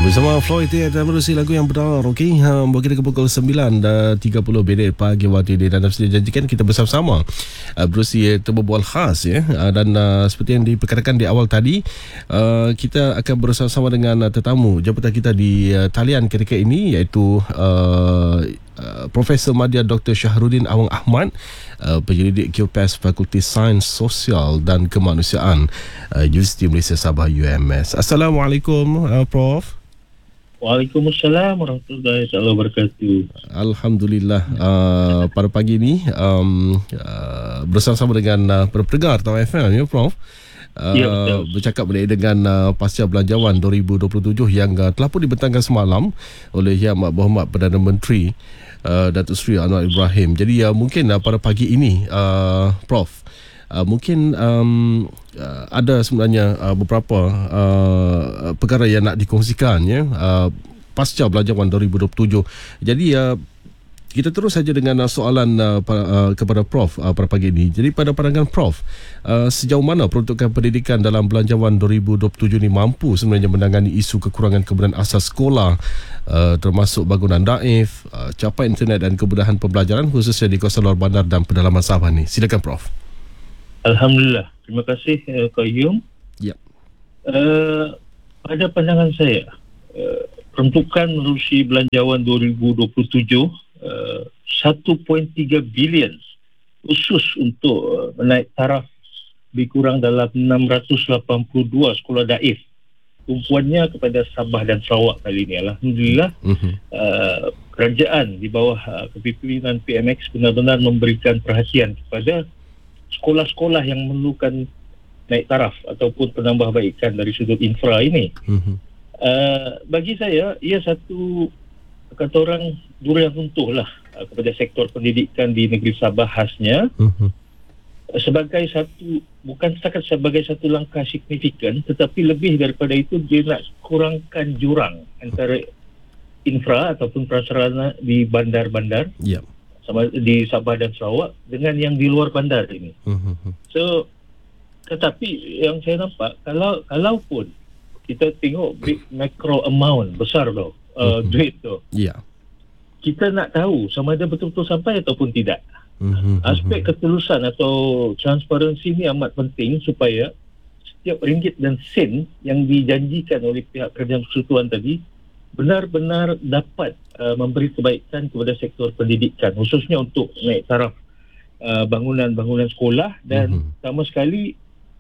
Bersama Floyd dan menerusi lagu yang benar. Okey, bagi kita ke pukul 9.30 pagi waktu ini, dan seperti janjikan kita bersama-sama berusi berbual khas ya. Dan seperti yang diperkatakan di awal tadi, kita akan bersama-sama dengan tetamu jabatan kita di talian ketika ini, iaitu Profesor Madya Dr. Syahrudin Awang Ahmad, penyelidik QPS Fakulti Sains Sosial dan Kemanusiaan Universiti Malaysia Sabah UMS. Assalamualaikum Prof. Waalaikumsalam warahmatullahi wabarakatuh. Alhamdulillah, pada pagi ini bersama-sama dengan pendengar Tau FM ya Prof. Bercakap berkaitan dengan pasca belanjawan 2027 yang telah pun dibentangkan semalam oleh Yang Berhormat Perdana Menteri Datuk Seri Anwar Ibrahim. Jadi mungkin pada pagi ini Prof, mungkin ada sebenarnya beberapa perkara yang nak dikongsikan ya, pasca belanjawan 2027. Jadi kita terus saja dengan soalan kepada Prof pada pagi ini. Jadi pada pandangan Prof, sejauh mana peruntukan pendidikan dalam belanjawan 2027 ini mampu sebenarnya menangani isu kekurangan kemudahan asas sekolah, termasuk bangunan daif, capai internet dan kemudahan pembelajaran khususnya di kawasan luar bandar dan pedalaman Sabah ni. Silakan Prof. Alhamdulillah. Terima kasih Qayyum. Ya. Pada pandangan saya, peruntukan menerusi belanjawan 2027 1.3 bilion khusus untuk menaik taraf lebih kurang dalam 682 sekolah daif. Tumpuannya kepada Sabah dan Sarawak kali ini. Alhamdulillah, kerajaan di bawah kepimpinan PMX benar-benar memberikan perhatian kepada sekolah-sekolah yang memerlukan naik taraf ataupun penambahbaikan dari sudut infra ini. Bagi saya, ia satu, kata orang, durian runtuh lah kepada sektor pendidikan di negeri Sabah khasnya. Sebagai satu, bukan setakat sebagai satu langkah signifikan, tetapi lebih daripada itu, dia nak kurangkan jurang antara infra ataupun prasarana di bandar-bandar sama di Sabah dan Sarawak dengan yang di luar bandar ini. So, tetapi yang saya nampak, kalaupun kita tengok big macro amount besar tau, duit tu, kita nak tahu sama ada betul-betul sampai ataupun tidak. Aspek ketulusan atau transparansi ini amat penting supaya setiap ringgit dan sen yang dijanjikan oleh pihak kerajaan persekutuan tadi benar-benar dapat memberi kebaikan kepada sektor pendidikan, khususnya untuk naik taraf bangunan-bangunan sekolah. Dan sama sekali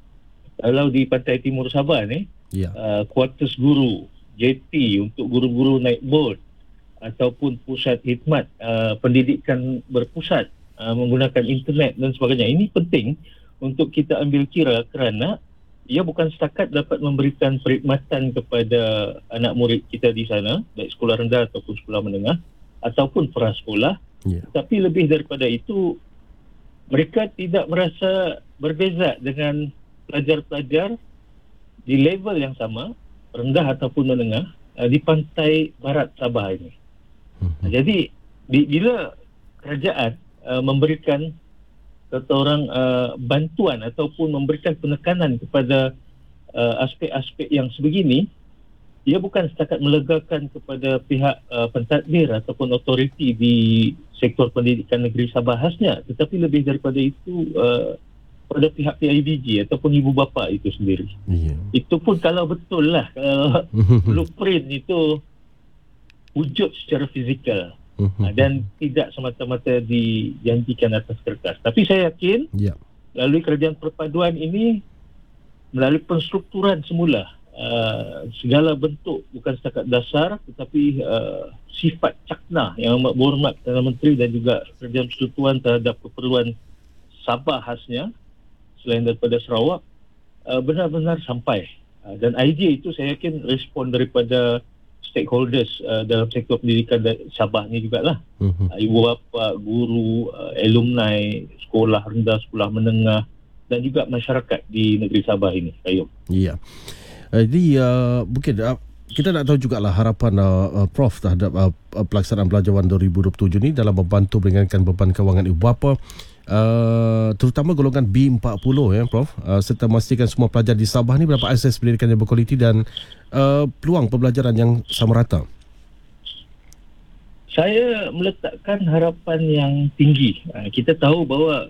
kalau di Pantai Timur Sabah ni, kuartus guru, JT untuk guru-guru naik boat ataupun pusat khidmat pendidikan berpusat menggunakan internet dan sebagainya. Ini penting untuk kita ambil kira kerana ia bukan setakat dapat memberikan perkhidmatan kepada anak murid kita di sana, baik sekolah rendah ataupun sekolah menengah ataupun prasekolah, tapi lebih daripada itu, mereka tidak merasa berbeza dengan pelajar-pelajar di level yang sama, rendah ataupun menengah, di pantai barat Sabah ini. Jadi bila kerajaan memberikan kata orang bantuan ataupun memberikan penekanan kepada aspek-aspek yang sebegini, ia bukan setakat melegakan kepada pihak pentadbir ataupun otoriti di sektor pendidikan negeri Sabah khasnya, tetapi lebih daripada itu pada pihak PIBG ataupun ibu bapa itu sendiri. Itu pun kalau betul lah, kalau blueprint itu wujud secara fizikal dan tidak semata-mata dijanjikan atas kertas. Tapi saya yakin melalui kerajaan perpaduan ini, melalui penstrukturan semula, segala bentuk bukan setakat dasar tetapi sifat cakna yang amat berhormat Perdana Menteri dan juga kerajaan persekutuan terhadap keperluan Sabah khasnya selain daripada Sarawak benar-benar sampai. Dan idea itu saya yakin respon daripada stakeholders dalam sektor pendidikan Sabah ni jugalah. Ibu bapa, guru, alumni, sekolah rendah, sekolah menengah dan juga masyarakat di negeri Sabah ini. Jadi mungkin kita nak tahu jugalah harapan Prof terhadap pelaksanaan belanjawan 2027 ni dalam membantu meringankan beban kewangan ibu bapa terutama golongan B40 Prof, serta memastikan semua pelajar di Sabah ni mendapat akses pendidikan yang berkualiti dan peluang pembelajaran yang sama rata? Saya meletakkan harapan yang tinggi. Kita tahu bahawa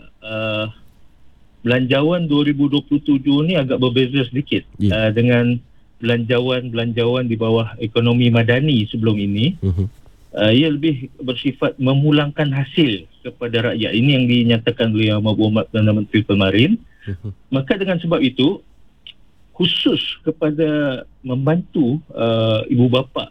belanjawan 2027 ni agak berbeza sedikit dengan belanjawan di bawah ekonomi madani sebelum ini. Ia lebih bersifat memulangkan hasil kepada rakyat. Ini yang dinyatakan oleh Yang Berhormat Perdana Menteri kemarin. Maka dengan sebab itu, khusus kepada membantu ibu bapa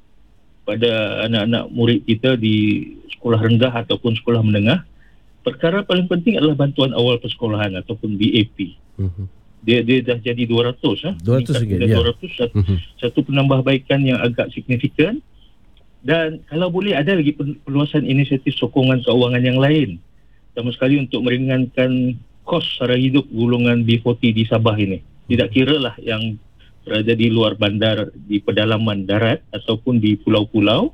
pada anak-anak murid kita di sekolah rendah ataupun sekolah menengah, perkara paling penting adalah bantuan awal persekolahan ataupun BAP. Dia dah jadi 200 RM200 ya. 200 satu penambahbaikan yang agak signifikan. Dan kalau boleh ada lagi perluasan inisiatif sokongan keuangan yang lain, sama sekali untuk meringankan kos sara hidup golongan B40 di Sabah ini. Tidak kiralah yang berada di luar bandar, di pedalaman darat ataupun di pulau-pulau.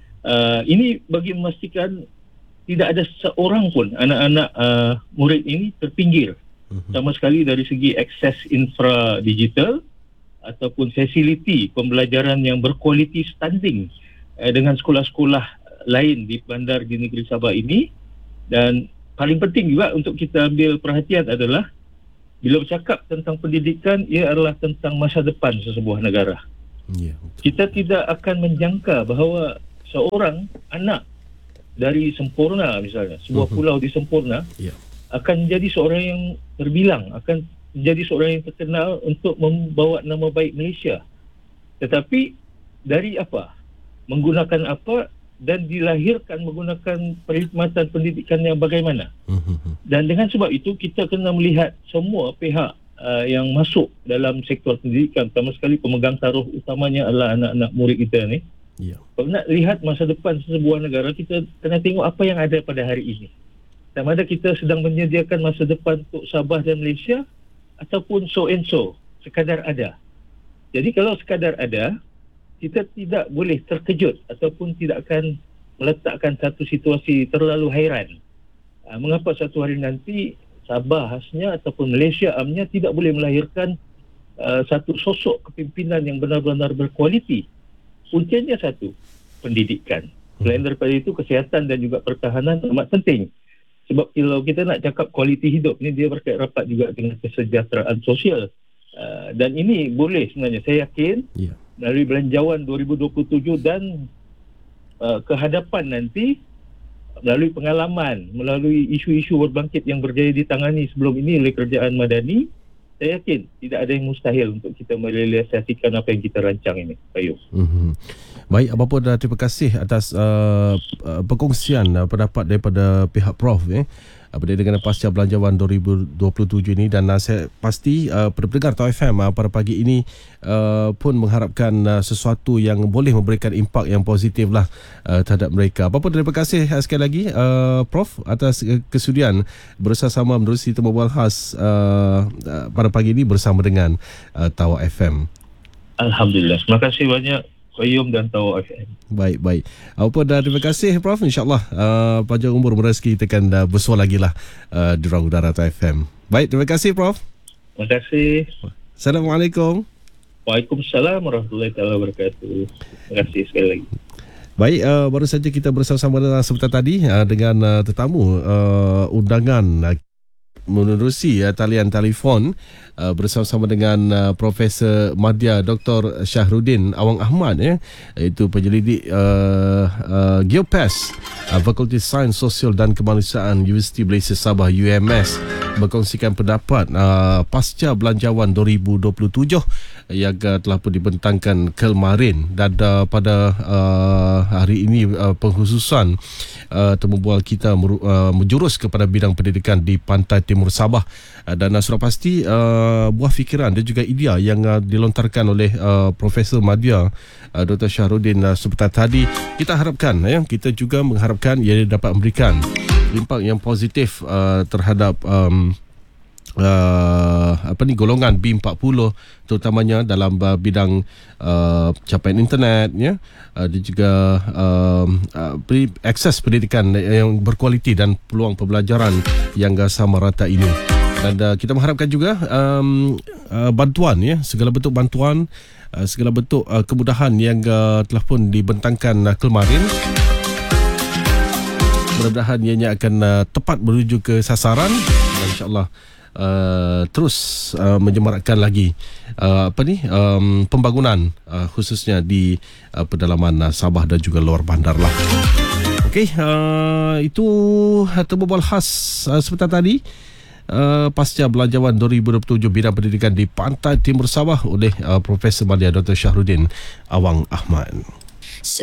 Ini bagi memastikan tidak ada seorang pun anak-anak murid ini terpinggir sama sekali dari segi akses infra digital ataupun fasiliti pembelajaran yang berkualiti standing dengan sekolah-sekolah lain di bandar di negeri Sabah ini. Dan paling penting juga untuk kita ambil perhatian adalah bila bercakap tentang pendidikan, ia adalah tentang masa depan sesebuah negara. Kita tidak akan menjangka bahawa seorang anak dari Sempurna misalnya, sebuah pulau di Sempurna, akan menjadi seorang yang terbilang, akan menjadi seorang yang terkenal untuk membawa nama baik Malaysia. Tetapi dari apa? Menggunakan apa? Dan dilahirkan menggunakan perkhidmatan pendidikan yang bagaimana. Dan dengan sebab itu kita kena melihat semua pihak yang masuk dalam sektor pendidikan, pertama sekali pemegang taruh utamanya adalah anak-anak murid kita ni. Kalau nak lihat masa depan sebuah negara, kita kena tengok apa yang ada pada hari ini. Sama ada kita sedang menyediakan masa depan untuk Sabah dan Malaysia ataupun so and so, sekadar ada. Jadi kalau sekadar ada, kita tidak boleh terkejut ataupun tidak akan meletakkan satu situasi terlalu hairan. Mengapa satu hari nanti Sabah khasnya ataupun Malaysia amnya tidak boleh melahirkan satu sosok kepimpinan yang benar-benar berkualiti. Kuncinya satu, pendidikan. Selain daripada itu, kesihatan dan juga pertahanan amat penting. Sebab kalau kita nak cakap kualiti hidup ni, dia berkait rapat juga dengan kesejahteraan sosial. Dan ini boleh sebenarnya, saya yakin melalui belanjawan 2027 dan kehadapan nanti, melalui pengalaman, melalui isu-isu berbangkit yang berjaya ditangani sebelum ini oleh kerajaan madani, saya yakin tidak ada yang mustahil untuk kita merealisasikan apa yang kita rancang ini, Ayub. Baik, apa-apa dah, terima kasih atas perkongsian pendapat daripada pihak Prof berkaitan dengan pasca belanjawan 2027 ini. Dan saya pasti pendengar Tau FM pada pagi ini pun mengharapkan sesuatu yang boleh memberikan impak yang positif lah terhadap mereka. Apa-apa, terima kasih sekali lagi Prof atas kesudian bersama menerusi temu bual khas pada pagi ini bersama dengan Tau FM. Alhamdulillah, terima kasih banyak Qayyum dan Tau FM. Baik. Apa dah, terima kasih Prof. InsyaAllah panjang umur merezeki kita akan bersuara lagi lah di ruang udara Tau FM. Baik, terima kasih Prof. Terima kasih. Assalamualaikum. Waalaikumsalam warahmatullahi wabarakatuh. Terima kasih sekali lagi. Baik, baru saja kita bersama-sama sebentar tadi dengan tetamu undangan menerusi talian telefon bersama-sama dengan Profesor Madya Dr. Syahrudin Awang Ahmad, iaitu penyelidik Geopas Fakulti Sains Sosial dan Kemanusiaan Universiti Malaysia Sabah UMS, berkongsikan pendapat pasca belanjawan 2027 yang telah pun dibentangkan kemarin. Dan pada hari ini pengkhususan temu bual kita menjurus kepada bidang pendidikan di pantai timur Sabah. Dan sudah pasti buah fikiran dan juga idea yang dilontarkan oleh Profesor Madya Dr. Syahrudin sebentar tadi, kita harapkan kita juga mengharapkan ia dapat memberikan impak yang positif terhadap golongan B40 terutamanya dalam bidang capaian internet ya, dan juga akses pendidikan yang berkualiti dan peluang pembelajaran yang sama rata ini. Dan kita mengharapkan juga bantuan ya, segala bentuk bantuan, segala bentuk kemudahan yang telah pun dibentangkan kemarin, mudah-mudahan ianya akan tepat menuju ke sasaran dan insya-Allah terus menyemarakkan lagi pembangunan khususnya di pedalaman Sabah dan juga luar bandar lah. Okey, itu temu khas sebentar tadi pasca belanjawan 2027 bidang pendidikan di Pantai Timur Sabah oleh Profesor Madya Dr. Syahrudin Awang Ahmad.